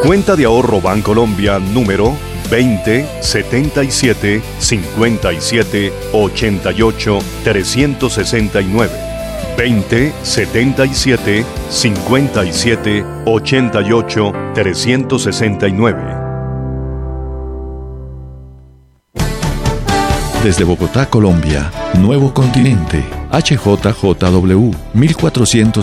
Cuenta de ahorro Bancolombia número 20 77 57 88 369. 20 77 57 88 369. Desde Bogotá, Colombia, Nuevo Continente, HJJW, 1400